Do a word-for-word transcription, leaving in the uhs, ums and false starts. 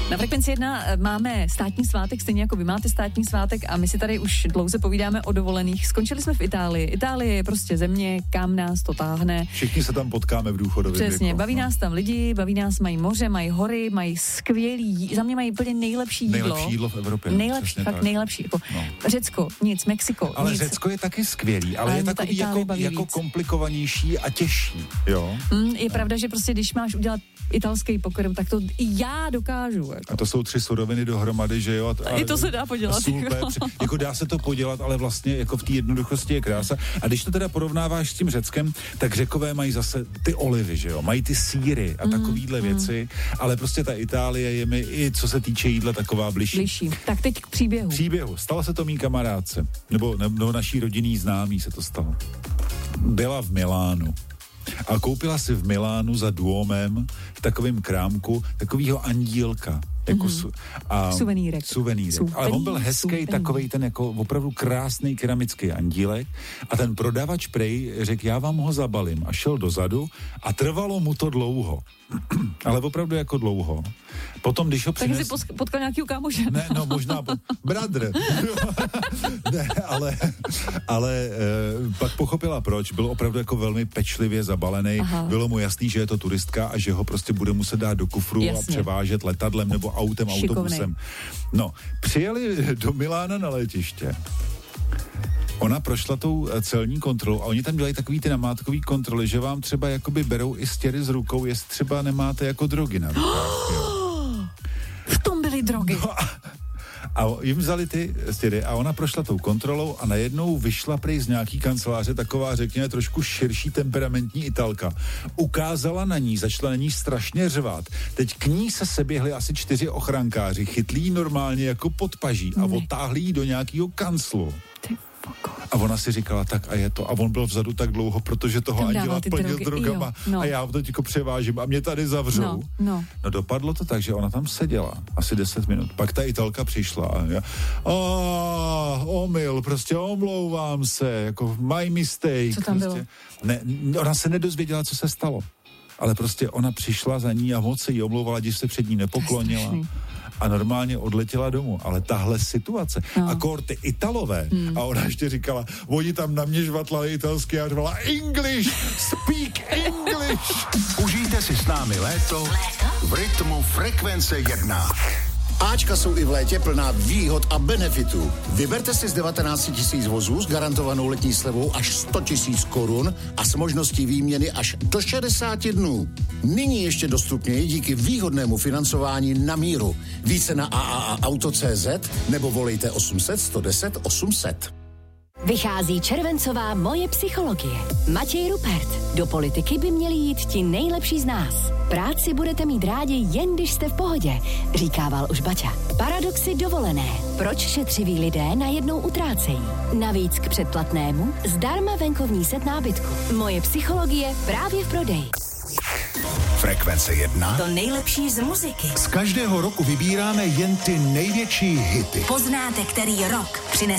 Na Frekvenci jedna máme státní svátek, stejně jako vy máte státní svátek a my si tady už dlouze povídáme o dovolených. Skončili jsme v Itálii. Itálie je prostě země, kam nás to táhne. Všichni se tam potkáme v důchodovém Přesně, věku. baví no. nás tam lidi, baví nás, mají moře, mají hory, mají skvělý, za mě mají úplně nejlepší jídlo. Nejlepší jídlo v Evropě. Nejlepší, fakt tak. nejlepší. Jako No. Řecko, nic, Mexiko, Ale nic. Řecko je taky skvělý, ale, Ale je mě ta takový Itálie jako, baví jako víc. komplikovanější a těžší, jo? Mm, je no. pravda, že prostě když máš udělat italský pokrm, tak to i já dokážu. Jako. A to jsou tři suroviny dohromady, že jo? A, I to se dá podělat. Sůl, pepř, jako dá se to podělat, ale vlastně jako v té jednoduchosti je krása. A když to teda porovnáváš s tím Řeckem, tak Řekové mají zase ty olivy, že jo? Mají ty sýry a takovýhle mm, věci, mm. ale prostě ta Itálie je mi i co se týče jídla taková bližší. Bližší. Tak teď k příběhu. Příběhu. Stalo se to mý kamarádce, nebo, nebo naší rodinný známý se to stalo. Byla v Milánu. A koupila si v Milánu za Duomem v takovém krámku takovýho andílka. Jako mm-hmm. su, a suvenýrek. Suvenýrek. Suvenír, Ale on byl hezký, suvenír. takovej ten jako opravdu krásný keramický andílek a ten prodavač prej řekl, já vám ho zabalím a šel dozadu a trvalo mu to dlouho. Ale opravdu jako dlouho. Potom, když ho přines... Takže si potkal nějakýho kámoše. Ne, no možná po... bratr. Ne, ale, ale e, pak pochopila proč. Byl opravdu jako velmi pečlivě zabalený. Aha. Bylo mu jasný, že je to turistka a že ho prostě bude muset dát do kufru Jasně. a převážet letadlem nebo autem, Šikovnej. autobusem. No, přijeli do Milána na letiště. Ona prošla tou celní kontrolou a oni tam dělají takový ty namátkový kontroly, že vám třeba jakoby berou i stěry z rukou, jestli třeba nemáte jako drogy na rukách. V tom byly drogy. No a, a jim vzali ty stěry a ona prošla tou kontrolou a najednou vyšla prej z nějaký kanceláře taková, řekněme, trošku širší temperamentní Italka. Ukázala na ní, začala na ní strašně řvát. Teď k ní se seběhli asi čtyři ochrankáři, chytlí normálně jako pod paží a otáhli jí do nějakého kanclu. A ona si říkala, tak a je to. A on byl vzadu tak dlouho, protože toho anděla plnil drogama. Jo, no. A já to jako převážím a mě tady zavřou. No, no. no dopadlo to tak, že ona tam seděla asi deset minut. Pak ta Italka přišla a já, oh, omyl, prostě omlouvám se, jako my mistake. Co tam prostě. bylo? Ne, ona se nedozvěděla, co se stalo. Ale prostě ona přišla za ní a moc se jí omlouvala, když se před ní nepoklonila. A normálně odletěla domů. Ale tahle situace. No. A kor ty Italové. Hmm. A ona ještě říkala, oni tam na mě žvatlali italsky a řvala English, speak English. Užijte si s námi léto, léto? v rytmu Frekvence jedna. Ačka jsou i v létě plná výhod a benefitů. Vyberte si z devatenáct tisíc vozů s garantovanou letní slevou až sto tisíc korun a s možností výměny až do šedesáti dnů. Nyní ještě dostupněji díky výhodnému financování na míru. Více na a a a auto tečka cé zet nebo volejte osm set, sto deset, osm set. Vychází červencová Moje psychologie. Matěj Rupert. Do politiky by měli jít ti nejlepší z nás. Práci budete mít rádi jen když jste v pohodě, říkával už Baťa. Paradoxy dovolené. Proč šetřiví lidé najednou utrácejí? Navíc k předplatnému zdarma venkovní set nábytku. Moje psychologie právě v prodeji. Frekvence jedna. To nejlepší z muziky. Z každého roku vybíráme jen ty největší hity. Poznáte, který rok přinese